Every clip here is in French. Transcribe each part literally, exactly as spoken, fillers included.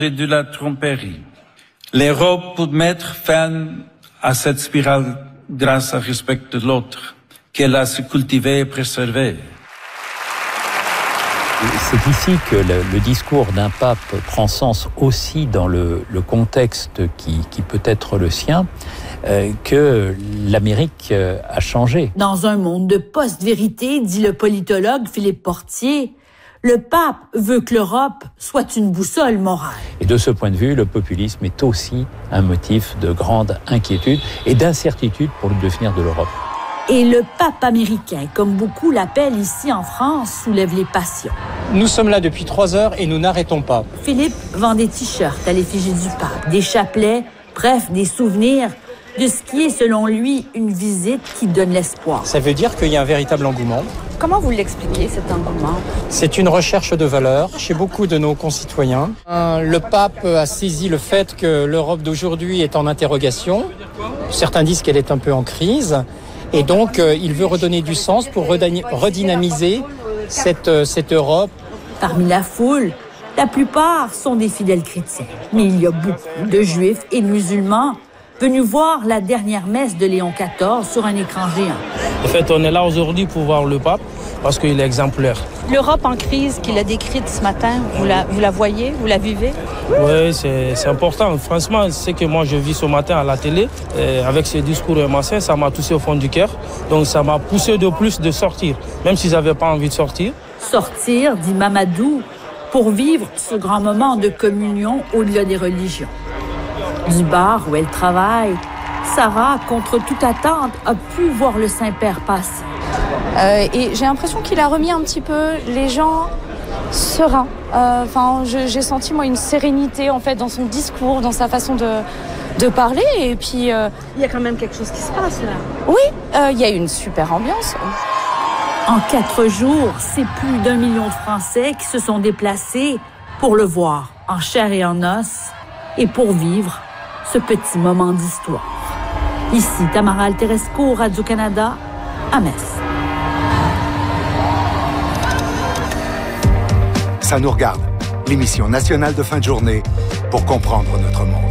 et de la tromperie. L'Europe peut mettre fin à cette spirale grâce au respect de l'autre, qu'elle a su cultiver et préserver. C'est ici que le, le discours d'un pape prend sens aussi dans le, le contexte qui, qui peut être le sien, euh, que l'Amérique euh, a changé. Dans un monde de post-vérité, dit le politologue Philippe Portier, le pape veut que l'Europe soit une boussole morale. Et de ce point de vue, le populisme est aussi un motif de grande inquiétude et d'incertitude pour le devenir de l'Europe. Et le pape américain, comme beaucoup l'appellent ici en France, soulève les passions. Nous sommes là depuis trois heures et nous n'arrêtons pas. Philippe vend des t-shirts à l'effigie du pape, des chapelets, bref, des souvenirs de ce qui est, selon lui, une visite qui donne l'espoir. Ça veut dire qu'il y a un véritable engouement. Comment vous l'expliquez, cet engouement? C'est une recherche de valeurs chez beaucoup de nos concitoyens. Le pape a saisi le fait que l'Europe d'aujourd'hui est en interrogation. Certains disent qu'elle est un peu en crise. Et donc, euh, il veut redonner du sens pour redynamiser cette, euh, cette Europe. Parmi la foule, la plupart sont des fidèles chrétiens. Mais il y a beaucoup de juifs et de musulmans venus voir la dernière messe de Léon quatorze sur un écran géant. En fait, on est là aujourd'hui pour voir le pape parce qu'il est exemplaire. L'Europe en crise qu'il a décrite ce matin, vous la, vous la voyez, vous la vivez? Oui, c'est, c'est important. Franchement, c'est que moi je vis ce matin à la télé, et avec ce discours massin, ça m'a touché au fond du cœur. Donc ça m'a poussé de plus de sortir, même si j'avais pas envie de sortir. Sortir, dit Mamadou, pour vivre ce grand moment de communion au-delà des religions. Du bar où elle travaille, Sarah, contre toute attente, a pu voir le Saint-Père passer. Euh, et j'ai l'impression qu'il a remis un petit peu les gens sereins. Enfin, euh, j'ai senti moi une sérénité en fait dans son discours, dans sa façon de, de parler. Et puis euh, il y a quand même quelque chose qui se passe là. Oui, euh, il y a une super ambiance. En quatre jours, c'est plus d'un million de Français qui se sont déplacés pour le voir en chair et en os et pour vivre ce petit moment d'histoire. Ici, Tamara Alteresco, Radio-Canada, à Metz. Ça nous regarde, l'émission nationale de fin de journée pour comprendre notre monde.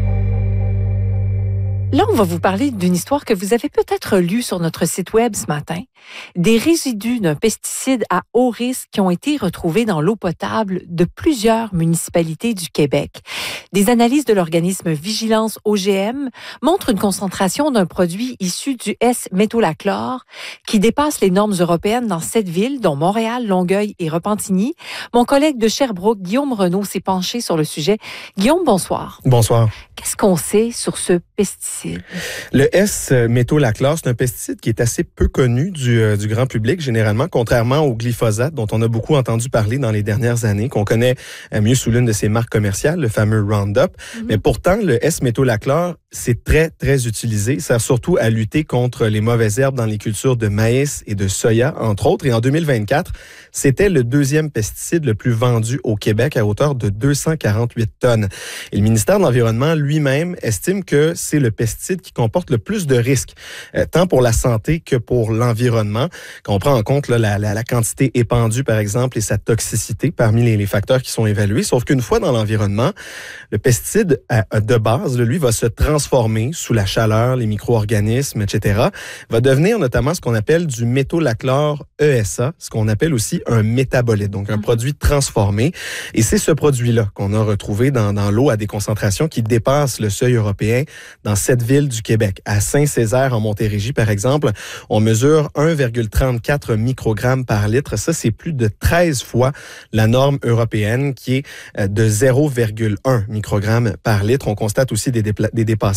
Là, on va vous parler d'une histoire que vous avez peut-être lue sur notre site web ce matin. Des résidus d'un pesticide à haut risque qui ont été retrouvés dans l'eau potable de plusieurs municipalités du Québec. Des analyses de l'organisme Vigilance O G M montrent une concentration d'un produit issu du S-métolachlore qui dépasse les normes européennes dans sept villes, dont Montréal, Longueuil et Repentigny. Mon collègue de Sherbrooke, Guillaume Renaud, s'est penché sur le sujet. Guillaume, bonsoir. Bonsoir. Qu'est-ce qu'on sait sur ce pesticide? Le S-métolachlore, c'est un pesticide qui est assez peu connu du, euh, du grand public, généralement, contrairement au glyphosate, dont on a beaucoup entendu parler dans les dernières années, qu'on connaît euh, mieux sous l'une de ses marques commerciales, le fameux Roundup. Mm-hmm. Mais pourtant, le S-métolachlore, c'est très, très utilisé. Ça sert surtout à lutter contre les mauvaises herbes dans les cultures de maïs et de soya, entre autres. Et en deux mille vingt-quatre, c'était le deuxième pesticide le plus vendu au Québec à hauteur de deux cent quarante-huit tonnes. Et le ministère de l'Environnement lui-même estime que c'est le pesticide qui comporte le plus de risques, euh, tant pour la santé que pour l'environnement. Quand on prend en compte là, la, la, la quantité épandue, par exemple, et sa toxicité parmi les, les facteurs qui sont évalués. Sauf qu'une fois dans l'environnement, le pesticide à, de base, lui, va se transformer sous la chaleur, les micro-organismes, et cetera, va devenir notamment ce qu'on appelle du métolachlore E S A, ce qu'on appelle aussi un métabolite, donc un produit transformé. Et c'est ce produit-là qu'on a retrouvé dans, dans l'eau à des concentrations qui dépassent le seuil européen dans sept villes du Québec. À Saint-Césaire, en Montérégie, par exemple, on mesure un virgule trente-quatre microgrammes par litre. Ça, c'est plus de treize fois la norme européenne qui est de zéro virgule un microgrammes par litre. On constate aussi des, dépla- des dépassements